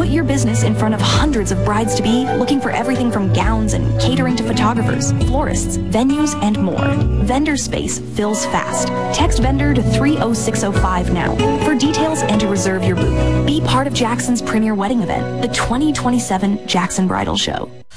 Put your business in front of hundreds of brides-to-be looking for everything from gowns and catering to photographers, florists, venues, and more. Vendor space fills fast. Text vendor to 30605 now for details and to reserve your booth. Be part of Jackson's premier wedding event, the 2027 Jackson Bridal Show.